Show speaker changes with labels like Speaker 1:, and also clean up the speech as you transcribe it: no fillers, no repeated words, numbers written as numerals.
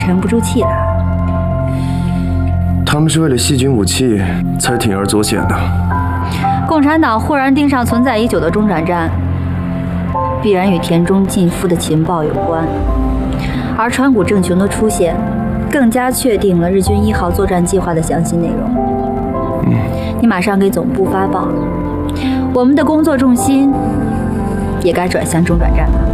Speaker 1: 沉不住气了。
Speaker 2: 他们是为了细菌武器才铤而走险的。
Speaker 1: 共产党忽然盯上存在已久的中转站，必然与田中进夫的情报有关。而川谷正雄的出现，更加确定了日军1号作战计划的详细内容。你马上给总部发报，我们的工作重心也该转向中转站了。